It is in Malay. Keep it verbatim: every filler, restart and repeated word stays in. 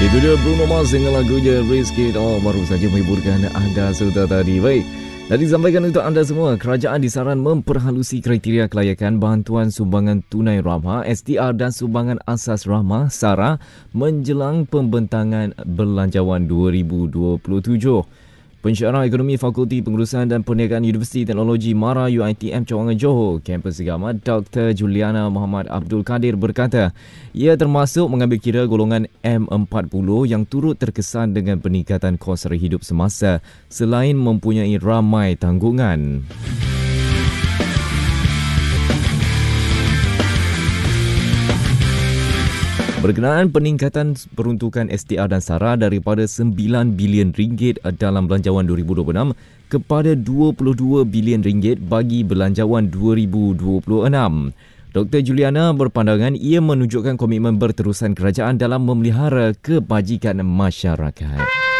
Itu dia Bruno Mars dengan lagunya Risk It All, baru saja menghiburkan anda sudah tadi. Baik, dah disampaikan untuk anda semua, kerajaan disaran memperhalusi kriteria kelayakan bantuan sumbangan tunai rahmah S T R dan sumbangan asas rahmah SARA menjelang pembentangan belanjawan dua ribu dua puluh tujuh. Pensyarah Ekonomi Fakulti Pengurusan dan Perniagaan Universiti Teknologi MARA U I T M Cawangan Johor, Kampus Segama, Doktor Juliana Muhammad Abdul Kadir berkata, ia termasuk mengambil kira golongan M empat puluh yang turut terkesan dengan peningkatan kos sara hidup semasa selain mempunyai ramai tanggungan. Berkenaan peningkatan peruntukan S T R dan SARA daripada sembilan bilion ringgit dalam belanjawan dua ribu dua puluh enam kepada dua puluh dua bilion ringgit bagi belanjawan dua ribu dua puluh enam. Doktor Juliana berpandangan ia menunjukkan komitmen berterusan kerajaan dalam memelihara kebajikan masyarakat.